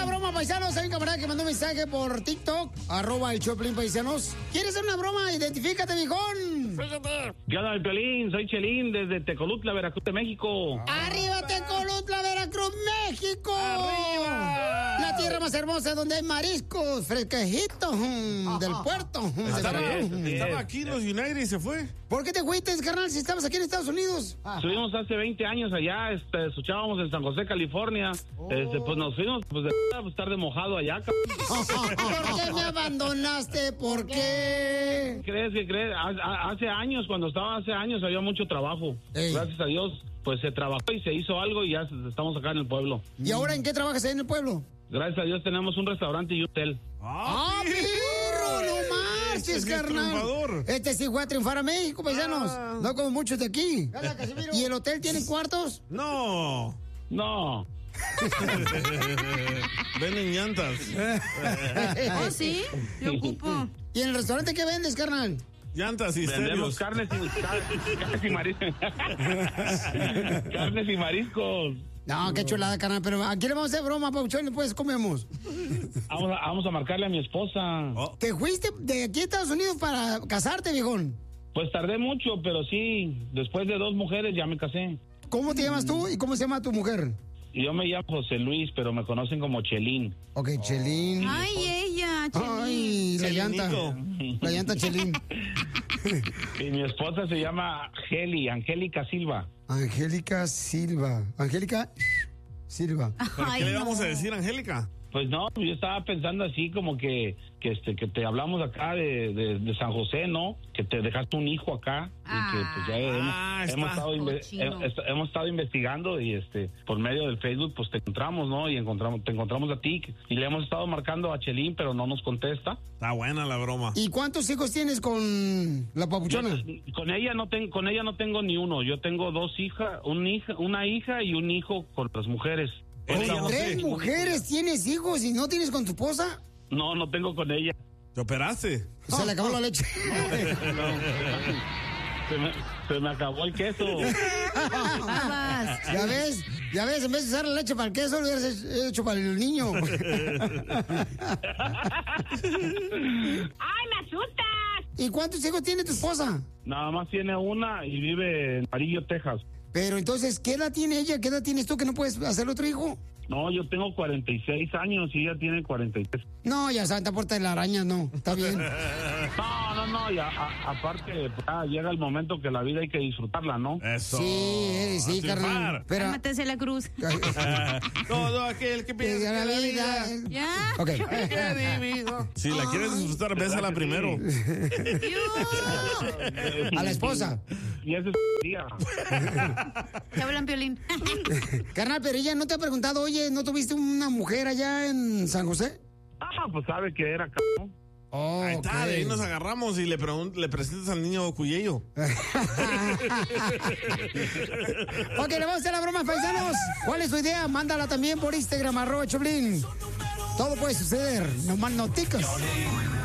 broma, paisanos. Hay un camarada que mandó un mensaje por TikTok, @el Choplin, paisanos. ¿Quieres hacer una broma? Identifícate, viejón. ¿Qué onda, Piolín? Soy Chelín, desde Tecolutla, Veracruz, de México. ¡Arriba, Tecolutla, Veracruz, México! ¡Arriba! La tierra más hermosa donde hay mariscos fresquejitos del puerto. Estaba aquí en los United y se fue. ¿Por qué te fuiste, carnal, si estabas aquí en Estados Unidos? Estuvimos hace 20 años allá, escuchábamos en San José, California. Pues nos fuimos, pues de estar de mojado allá. ¿Por qué me abandonaste? ¿Por qué? ¿Crees? Hace años, cuando estaba hace años, había mucho trabajo. Ey. Gracias a Dios, pues se trabajó y se hizo algo y ya estamos acá en el pueblo. ¿Y ahora en qué trabajas ahí en el pueblo? Gracias a Dios tenemos un restaurante y un hotel. ¡Ah, perro! ¡No marches, carnal! Triunfador. Este sí fue a triunfar a México, paisanos. No como muchos de aquí. ¿Y el hotel tiene cuartos? No. Venden llantas. Oh, sí, yo ocupo. ¿Y en el restaurante qué vendes, carnal? Llantas y Vendemos estéreos. carnes y mariscos. Carnes y mariscos. No, qué chulada, carnal. Pero aquí le vamos a hacer broma, Pauchón, y después comemos. Vamos a marcarle a mi esposa. ¿Te fuiste de aquí a Estados Unidos para casarte, viejón? Pues tardé mucho, pero sí, después de 2 mujeres ya me casé. ¿Cómo te llamas tú y cómo se llama tu mujer? Y yo me llamo José Luis, pero me conocen como Chelín. Ok, Chelín. Ay, ella, Chelín. Ay, la llanta. La llanta Chelín. Y mi esposa se llama Angélica Silva. Angélica Silva. Angélica Silva. ¿Pero Ay, qué le no. vamos a decir, Angélica? Pues no, yo estaba pensando así como que te hablamos acá de San José, ¿no? Que te dejaste un hijo acá y que pues ya hemos estado investigando y por medio del Facebook pues te encontramos, ¿no? Y te encontramos a ti y le hemos estado marcando a Chelín, pero no nos contesta. Está buena la broma. ¿Y cuántos hijos tienes con la papuchona? Con ella no tengo ni uno. Yo tengo 2 hijas, una hija y un hijo con las mujeres. ¿Con 3 mujeres tienes hijos y no tienes con tu esposa? No tengo con ella. ¿Te operaste? Se le acabó la leche. Se me acabó el queso. Ya ves, en vez de usar la leche para el queso, lo hubieras hecho para el niño. ¡Ay, me asustas! ¿Y cuántos hijos tiene tu esposa? Nada más tiene una y vive en Amarillo, Texas. Pero entonces, ¿qué edad tiene ella? ¿Qué edad tienes tú que no puedes hacer otro hijo? No, yo tengo 46 años y ella tiene 43. No, ya Santa Puerta de la Araña, no. Está bien. No, y aparte, ya llega el momento que la vida hay que disfrutarla, ¿no? Eso. Sí, carnal. Pero... Cálmate, la cruz. Todo aquel que piensa que la vida... ¿Ya? Ok. Si la quieres disfrutar, bésala primero. A la esposa. Y ese es día. Te hablan, Piolín. Carnal, pero ella no te ha preguntado, oye, ¿no tuviste una mujer allá en San José? Pues sabe que era acá, ¿no? Oh, Ahí está, de ahí nos agarramos y le presentas al niño Cuyello. Ok, le vamos a hacer la broma, paisanos. ¿Cuál es tu idea? Mándala también por Instagram, @Choplin. Todo puede suceder, no más noticas.